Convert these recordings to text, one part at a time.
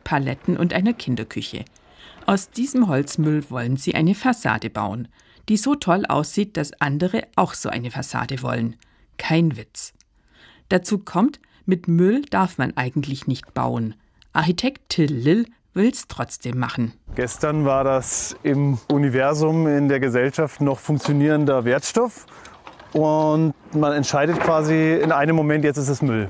Paletten und einer Kinderküche. Aus diesem Holzmüll wollen sie eine Fassade bauen, die so toll aussieht, dass andere auch so eine Fassade wollen. Kein Witz. Dazu kommt, mit Müll darf man eigentlich nicht bauen. Architekt Till Lill will's trotzdem machen. Gestern war das im Universum, in der Gesellschaft noch funktionierender Wertstoff. Und man entscheidet quasi in einem Moment, jetzt ist es Müll.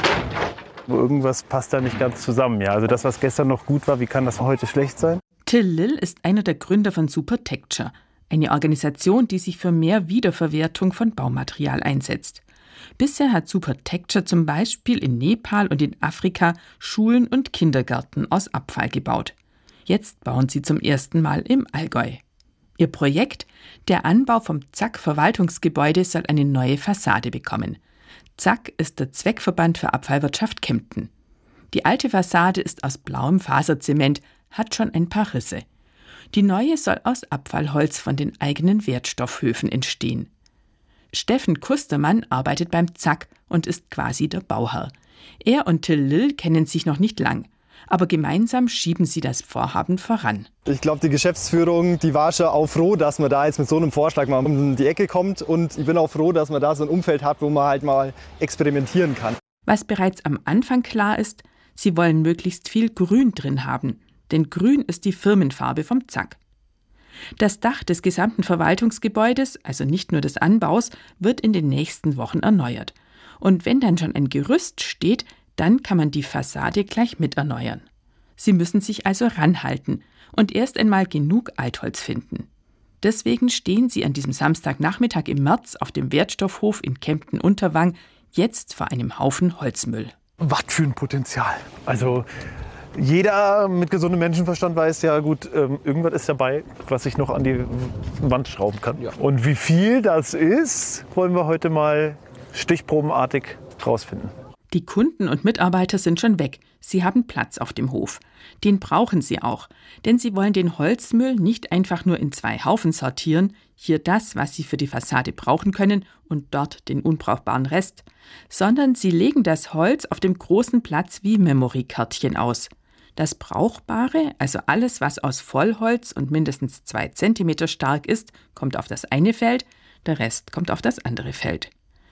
Irgendwas passt da nicht ganz zusammen. Ja, also das, was gestern noch gut war, wie kann das heute schlecht sein? Till Lill ist einer der Gründer von Supertecture, eine Organisation, die sich für mehr Wiederverwertung von Baumaterial einsetzt. Bisher hat Supertecture zum Beispiel in Nepal und in Afrika Schulen und Kindergärten aus Abfall gebaut. Jetzt bauen sie zum ersten Mal im Allgäu. Ihr Projekt, der Anbau vom ZAK-Verwaltungsgebäude, soll eine neue Fassade bekommen. ZAK ist der Zweckverband für Abfallwirtschaft Kempten. Die alte Fassade ist aus blauem Faserzement, hat schon ein paar Risse. Die neue soll aus Abfallholz von den eigenen Wertstoffhöfen entstehen. Steffen Kustermann arbeitet beim ZAK und ist quasi der Bauherr. Er und Till Lill kennen sich noch nicht lang, aber gemeinsam schieben sie das Vorhaben voran. Ich glaube, die Geschäftsführung, die war schon auch froh, dass man da jetzt mit so einem Vorschlag mal um die Ecke kommt. Und ich bin auch froh, dass man da so ein Umfeld hat, wo man halt mal experimentieren kann. Was bereits am Anfang klar ist, sie wollen möglichst viel Grün drin haben. Denn Grün ist die Firmenfarbe vom ZAK. Das Dach des gesamten Verwaltungsgebäudes, also nicht nur des Anbaus, wird in den nächsten Wochen erneuert. Und wenn dann schon ein Gerüst steht, dann kann man die Fassade gleich mit erneuern. Sie müssen sich also ranhalten und erst einmal genug Altholz finden. Deswegen stehen sie an diesem Samstagnachmittag im März auf dem Wertstoffhof in Kempten-Unterwang jetzt vor einem Haufen Holzmüll. Was für ein Potenzial. Also jeder mit gesundem Menschenverstand weiß ja gut, irgendwas ist dabei, was ich noch an die Wand schrauben kann. Ja. Und wie viel das ist, wollen wir heute mal stichprobenartig rausfinden. Die Kunden und Mitarbeiter sind schon weg. Sie haben Platz auf dem Hof. Den brauchen sie auch, denn sie wollen den Holzmüll nicht einfach nur in 2 Haufen sortieren, hier das, was sie für die Fassade brauchen können und dort den unbrauchbaren Rest, sondern sie legen das Holz auf dem großen Platz wie Memory-Kärtchen aus. Das Brauchbare, also alles, was aus Vollholz und mindestens 2 Zentimeter stark ist, kommt auf das eine Feld, der Rest kommt auf das andere Feld.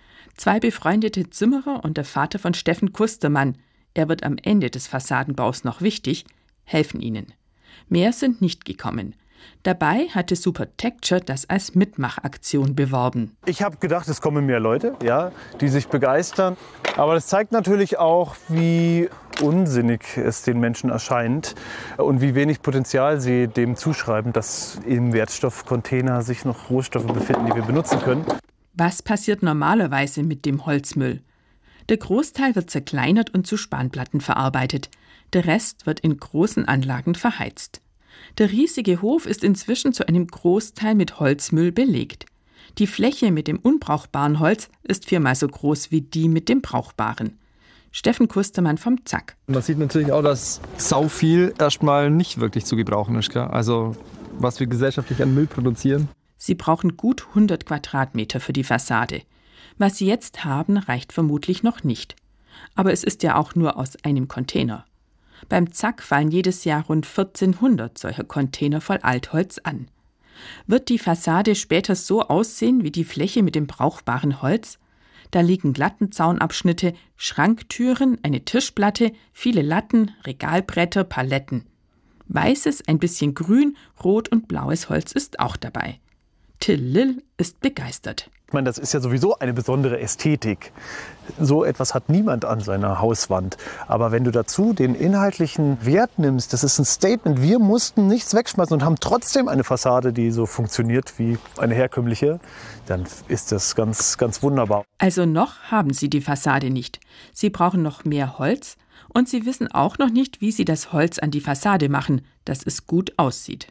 2 befreundete Zimmerer und der Vater von Steffen Kustermann, er wird am Ende des Fassadenbaus noch wichtig, helfen ihnen. Mehr sind nicht gekommen. Dabei hatte Supertecture das als Mitmachaktion beworben. Ich habe gedacht, es kommen mehr Leute, ja, die sich begeistern. Aber das zeigt natürlich auch, wie unsinnig es den Menschen erscheint und wie wenig Potenzial sie dem zuschreiben, dass im Wertstoffcontainer sich noch Rohstoffe befinden, die wir benutzen können. Was passiert normalerweise mit dem Holzmüll? Der Großteil wird zerkleinert und zu Spanplatten verarbeitet. Der Rest wird in großen Anlagen verheizt. Der riesige Hof ist inzwischen zu einem Großteil mit Holzmüll belegt. Die Fläche mit dem unbrauchbaren Holz ist 4-mal so groß wie die mit dem brauchbaren. Steffen Kustermann vom ZAK. Man sieht natürlich auch, dass sau viel erstmal nicht wirklich zu gebrauchen ist. Gell? Also was wir gesellschaftlich an Müll produzieren. Sie brauchen gut 100 Quadratmeter für die Fassade. Was sie jetzt haben, reicht vermutlich noch nicht. Aber es ist ja auch nur aus einem Container. Beim ZAK fallen jedes Jahr rund 1400 solcher Container voll Altholz an. Wird die Fassade später so aussehen wie die Fläche mit dem brauchbaren Holz? Da liegen Lattenzaunabschnitte, Schranktüren, eine Tischplatte, viele Latten, Regalbretter, Paletten. Weißes, ein bisschen grün, rot und blaues Holz ist auch dabei. Till Lill ist begeistert. Ich meine, das ist ja sowieso eine besondere Ästhetik. So etwas hat niemand an seiner Hauswand. Aber wenn du dazu den inhaltlichen Wert nimmst, das ist ein Statement. Wir mussten nichts wegschmeißen und haben trotzdem eine Fassade, die so funktioniert wie eine herkömmliche, dann ist das ganz, ganz wunderbar. Also noch haben sie die Fassade nicht. Sie brauchen noch mehr Holz und sie wissen auch noch nicht, wie sie das Holz an die Fassade machen, dass es gut aussieht.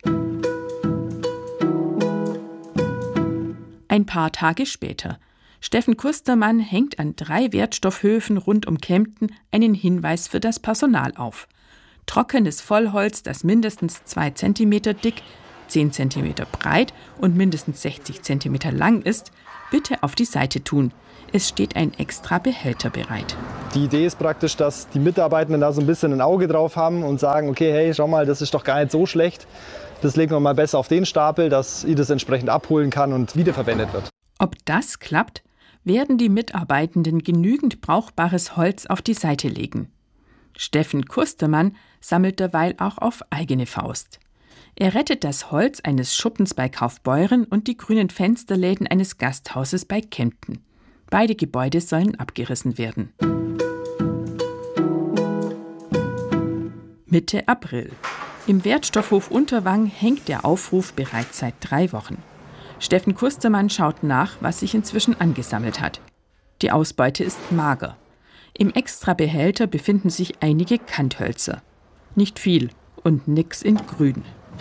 Ein paar Tage später. Steffen Kustermann hängt an 3 Wertstoffhöfen rund um Kempten einen Hinweis für das Personal auf. Trockenes Vollholz, das mindestens 2 Zentimeter dick, 10 Zentimeter breit und mindestens 60 Zentimeter lang ist, bitte auf die Seite tun. Es steht ein extra Behälter bereit. Die Idee ist praktisch, dass die Mitarbeitenden da so ein bisschen ein Auge drauf haben und sagen, okay, hey, schau mal, das ist doch gar nicht so schlecht. Das legen wir mal besser auf den Stapel, dass ich das entsprechend abholen kann und wiederverwendet wird. Ob das klappt, werden die Mitarbeitenden genügend brauchbares Holz auf die Seite legen. Steffen Kustermann sammelt derweil auch auf eigene Faust. Er rettet das Holz eines Schuppens bei Kaufbeuren und die grünen Fensterläden eines Gasthauses bei Kempten. Beide Gebäude sollen abgerissen werden. Mitte April. Im Wertstoffhof Unterwang hängt der Aufruf bereits seit 3 Wochen. Steffen Kustermann schaut nach, was sich inzwischen angesammelt hat. Die Ausbeute ist mager. Im Extrabehälter befinden sich einige Kanthölzer. Nicht viel und nix in grün.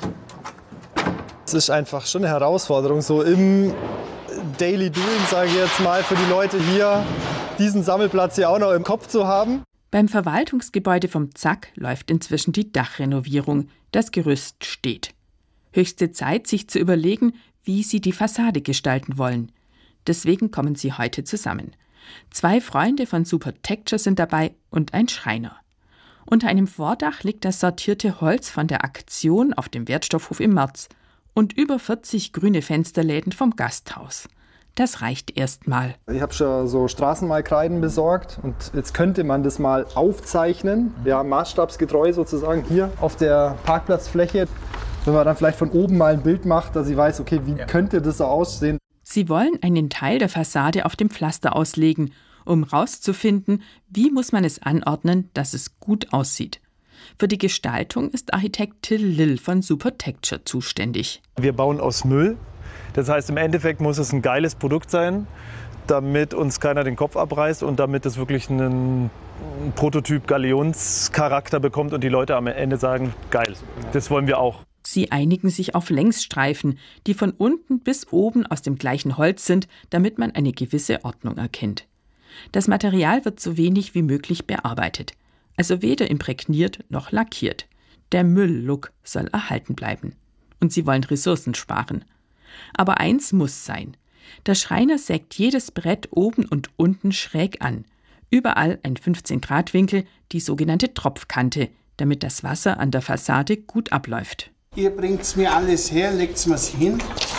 Es ist einfach schon eine Herausforderung, so im Daily Doing, sage ich jetzt mal, für die Leute hier, diesen Sammelplatz hier auch noch im Kopf zu haben. Beim Verwaltungsgebäude vom Zack läuft inzwischen die Dachrenovierung. Das Gerüst steht. Höchste Zeit, sich zu überlegen, wie sie die Fassade gestalten wollen. Deswegen kommen sie heute zusammen. 2 Freunde von Supertecture sind dabei und ein Schreiner. Unter einem Vordach liegt das sortierte Holz von der Aktion auf dem Wertstoffhof im März und über 40 grüne Fensterläden vom Gasthaus. Das reicht erstmal. Ich habe schon so Straßenmalkreiden besorgt und jetzt könnte man das mal aufzeichnen, ja, maßstabsgetreu sozusagen hier auf der Parkplatzfläche. Wenn man dann vielleicht von oben mal ein Bild macht, dass ich weiß, okay, wie könnte das so aussehen. Sie wollen einen Teil der Fassade auf dem Pflaster auslegen, um rauszufinden, wie muss man es anordnen, dass es gut aussieht. Für die Gestaltung ist Architekt Till Lill von Supertecture zuständig. Wir bauen aus Müll. Das heißt, im Endeffekt muss es ein geiles Produkt sein, damit uns keiner den Kopf abreißt und damit es wirklich einen Prototyp Galionscharakter bekommt und die Leute am Ende sagen, geil, das wollen wir auch. Sie einigen sich auf Längsstreifen, die von unten bis oben aus dem gleichen Holz sind, damit man eine gewisse Ordnung erkennt. Das Material wird so wenig wie möglich bearbeitet, also weder imprägniert noch lackiert. Der Müll-Look soll erhalten bleiben. Und sie wollen Ressourcen sparen. Aber eins muss sein. Der Schreiner sägt jedes Brett oben und unten schräg an. Überall ein 15-Grad-Winkel, die sogenannte Tropfkante, damit das Wasser an der Fassade gut abläuft. Ihr bringt's mir alles her, legt's mir's hin.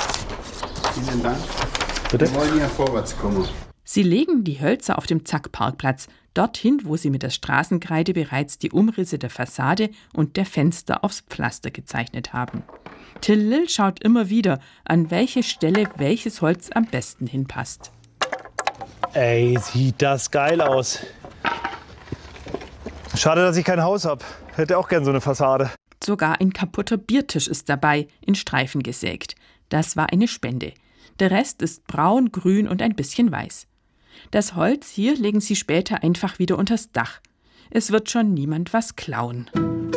Vielen Dank. Bitte? Wir wollen ja vorwärts kommen. Sie legen die Hölzer auf dem Zack-Parkplatz, dorthin, wo sie mit der Straßenkreide bereits die Umrisse der Fassade und der Fenster aufs Pflaster gezeichnet haben. Till Lill schaut immer wieder, an welche Stelle welches Holz am besten hinpasst. Ey, sieht das geil aus. Schade, dass ich kein Haus habe. Hätte auch gern so eine Fassade. Sogar ein kaputter Biertisch ist dabei, in Streifen gesägt. Das war eine Spende. Der Rest ist braun, grün und ein bisschen weiß. Das Holz hier legen sie später einfach wieder unters Dach. Es wird schon niemand was klauen.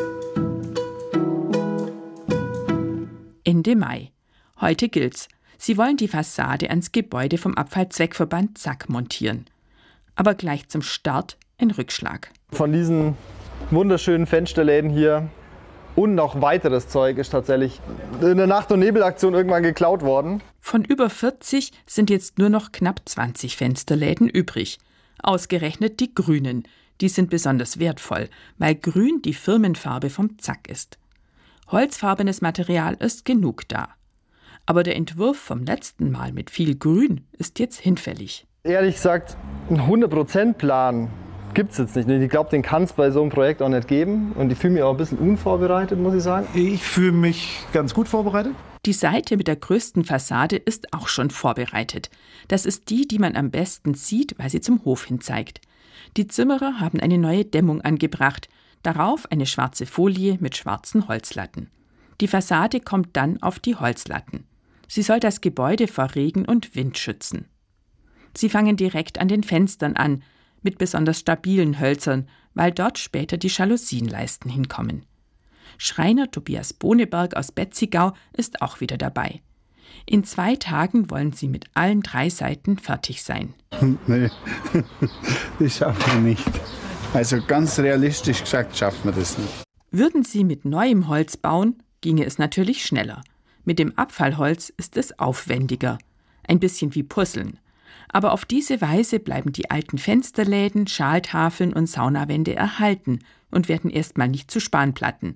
Ende Mai. Heute gilt's. Sie wollen die Fassade ans Gebäude vom Abfallzweckverband Zack montieren. Aber gleich zum Start ein Rückschlag. Von diesen wunderschönen Fensterläden hier und noch weiteres Zeug ist tatsächlich in der Nacht- und Nebelaktion irgendwann geklaut worden. Von über 40 sind jetzt nur noch knapp 20 Fensterläden übrig. Ausgerechnet die grünen. Die sind besonders wertvoll, weil grün die Firmenfarbe vom Zack ist. Holzfarbenes Material ist genug da. Aber der Entwurf vom letzten Mal mit viel Grün ist jetzt hinfällig. Ehrlich gesagt, einen 100%-Plan gibt es jetzt nicht. Ich glaube, den kann es bei so einem Projekt auch nicht geben. Und ich fühle mich auch ein bisschen unvorbereitet, muss ich sagen. Ich fühle mich ganz gut vorbereitet. Die Seite mit der größten Fassade ist auch schon vorbereitet. Das ist die, die man am besten sieht, weil sie zum Hof hin zeigt. Die Zimmerer haben eine neue Dämmung angebracht. Darauf eine schwarze Folie mit schwarzen Holzlatten. Die Fassade kommt dann auf die Holzlatten. Sie soll das Gebäude vor Regen und Wind schützen. Sie fangen direkt an den Fenstern an, mit besonders stabilen Hölzern, weil dort später die Jalousienleisten hinkommen. Schreiner Tobias Boneberg aus Betzigau ist auch wieder dabei. In 2 Tagen wollen sie mit allen 3 Seiten fertig sein. Nee, das schaffen wir nicht. Also ganz realistisch gesagt schaffen wir das nicht. Würden sie mit neuem Holz bauen, ginge es natürlich schneller. Mit dem Abfallholz ist es aufwendiger. Ein bisschen wie Puzzeln. Aber auf diese Weise bleiben die alten Fensterläden, Schaltafeln und Saunawände erhalten und werden erstmal nicht zu Spanplatten.